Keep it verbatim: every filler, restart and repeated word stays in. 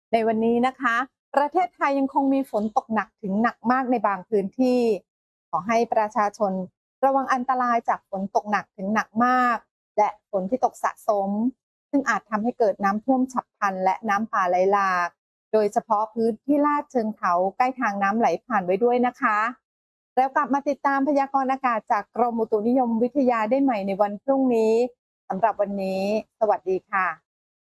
ในวันนี้นะคะประเทศไทยยังคงมีฝนตกหนักถึงหนักมากในบางพื้นที่ขอให้ประชาชนระวังอันตรายจากฝนตกหนักถึงหนักมากและฝนที่ตกสะสมซึ่งอาจทำให้เกิดน้ำท่วมฉับพลันและน้ำป่าไหลหลากโดยเฉพาะพื้นที่ลาดเชิงเขาใกล้ทางน้ำไหลผ่านไว้ด้วยนะคะแล้วกลับมาติดตามพยากรณ์อากาศจากกรมอุตุนิยมวิทยาได้ใหม่ในวันพรุ่งนี้สำหรับวันนี้สวัสดีค่ะ